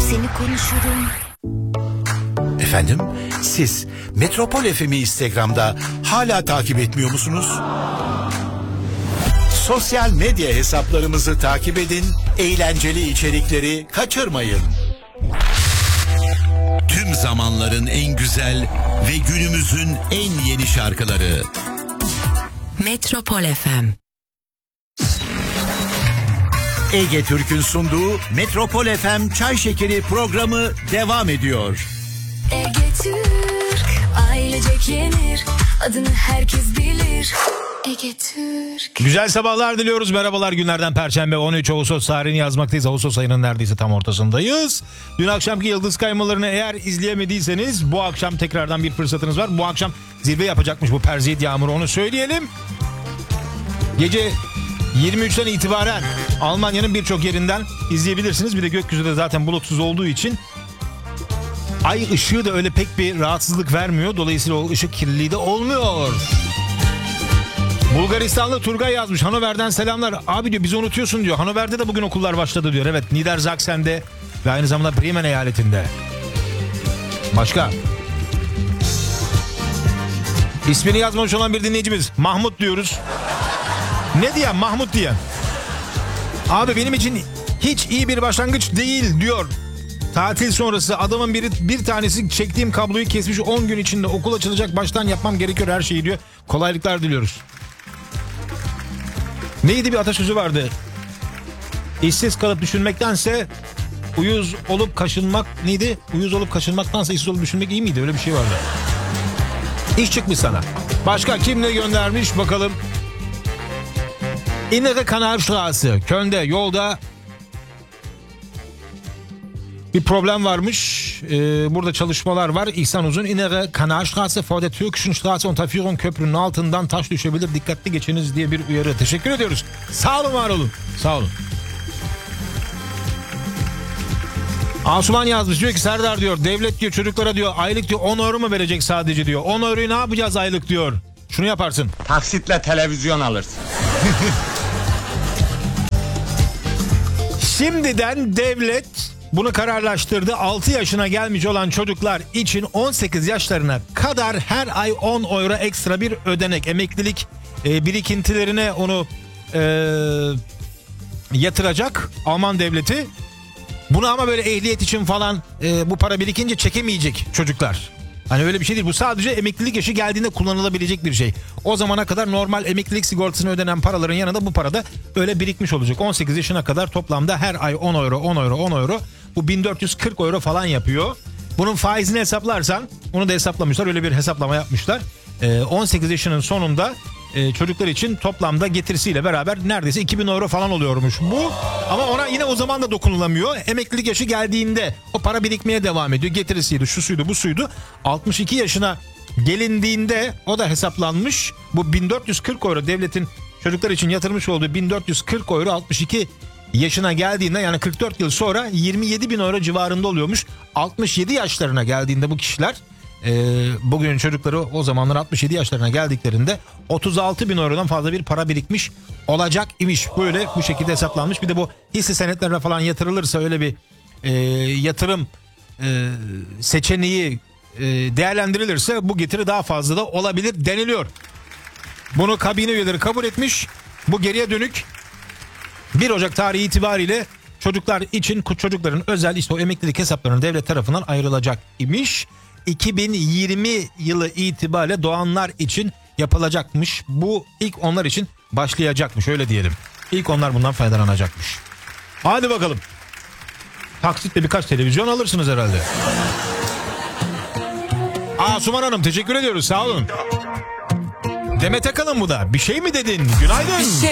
seni konuşurum. Efendim, siz Metropol FM'i Instagram'da hala takip etmiyor musunuz? Sosyal medya hesaplarımızı takip edin, eğlenceli içerikleri kaçırmayın. Tüm zamanların en güzel ve günümüzün en yeni şarkıları. Metropol FM. Ege Türk'ün sunduğu Metropol FM Çay Şekeri programı devam ediyor. Ege Türk, ailecek yenir, adını herkes bilir. Ege Türk. Güzel sabahlar diliyoruz. Merhabalar, günlerden Perşembe 13 Ağustos tarihini yazmaktayız. Ağustos ayının neredeyse tam ortasındayız. Dün akşamki yıldız kaymalarını eğer izleyemediyseniz bu akşam tekrardan bir fırsatınız var. Bu akşam zirve yapacakmış bu Perziyet yağmuru, onu söyleyelim. Gece 23'ten itibaren Almanya'nın birçok yerinden izleyebilirsiniz. Bir de gökyüzü de zaten bulutsuz olduğu için ay ışığı da öyle pek bir rahatsızlık vermiyor. Dolayısıyla o ışık kirliliği de olmuyor. Bulgaristanlı Turgay yazmış. Hanover'den selamlar. Abi diyor, bizi unutuyorsun diyor. Hanover'de de bugün okullar başladı diyor. Evet, Niedersachsen'de ve aynı zamanda Bremen eyaletinde. Başka? İsmini yazmamış olan bir dinleyicimiz. Mahmut diyoruz. Ne diyen? Mahmut diyen. Abi benim için hiç iyi bir başlangıç değil diyor. Tatil sonrası adamın bir tanesi çektiğim kabloyu kesmiş, 10 gün içinde okul açılacak, baştan yapmam gerekiyor her şeyi diyor. Kolaylıklar diliyoruz. Neydi, bir atasözü vardı. İşsiz kalıp düşünmektense uyuz olup kaşınmak neydi? Uyuz olup kaşınmaktansa işsiz olup düşünmek iyi miydi? Öyle bir şey vardı. İş çıkmış sana. Başka kim ne göndermiş bakalım. Innere Kanalstraße, Köln'de yolda bir problem varmış. Burada çalışmalar var. İhsan Uzun, Innere Kanalstraße vor der Türkischen Straße Unterführung, köprünün altından taş düşebilir, dikkatli geçiniz diye bir uyarı. Teşekkür ediyoruz. Sağ olun, var olun. Sağ olun. Asuman yazmış, diyor ki Serdar diyor, devlet diyor çocuklara diyor aylık diyor 10 euro mu verecek sadece diyor. 10 euroyu ne yapacağız aylık diyor. Şunu yaparsın. Taksitle televizyon alırsın. Şimdiden devlet bunu kararlaştırdı. 6 yaşına gelmiş olan çocuklar için 18 yaşlarına kadar her ay 10 euro ekstra bir ödenek. Emeklilik birikintilerine onu yatıracak Alman devleti. Bunu ama böyle ehliyet için falan bu para birikince çekemeyecek çocuklar. Hani öyle bir şey değil. Bu sadece emeklilik yaşı geldiğinde kullanılabilecek bir şey. O zamana kadar normal emeklilik sigortasına ödenen paraların yanında bu para da öyle birikmiş olacak. 18 yaşına kadar toplamda her ay 10 euro, 10 euro, 10 euro. Bu 1440 euro falan yapıyor. Bunun faizini hesaplarsan, onu da hesaplamışlar. Öyle bir hesaplama yapmışlar. 18 yaşının sonunda çocuklar için toplamda getirisiyle beraber neredeyse 2000 euro falan oluyormuş bu. Ama ona yine o zaman da dokunulamıyor. Emeklilik yaşı geldiğinde o para birikmeye devam ediyor. Getirisiydi, şu suydu, bu suydu. 62 yaşına gelindiğinde o da hesaplanmış. Bu 1440 euro devletin çocuklar için yatırmış olduğu 1440 euro 62 yaşına geldiğinde, yani 44 yıl sonra 27 bin euro civarında oluyormuş. 67 yaşlarına geldiğinde bu kişiler, bugünün çocukları o zamanlar 67 yaşlarına geldiklerinde 36 bin eurodan fazla bir para birikmiş olacak imiş. Böyle bu şekilde hesaplanmış. Bir de bu hisse senetlerine falan yatırılırsa öyle bir yatırım seçeneği değerlendirilirse bu getiri daha fazla da olabilir deniliyor. Bunu kabine üyeleri kabul etmiş. Bu geriye dönük 1 Ocak tarihi itibariyle çocuklar için çocukların özel işte o emeklilik hesaplarının devlet tarafından ayrılacak imiş. 2020 yılı itibariyle doğanlar için yapılacakmış. Bu ilk onlar için başlayacakmış, öyle diyelim. İlk onlar bundan faydalanacakmış. Hadi bakalım. Taksitle birkaç televizyon alırsınız herhalde. Asuman Hanım, teşekkür ediyoruz, sağ olun. Demet Akalın bu da. Bir şey mi dedin? Günaydın.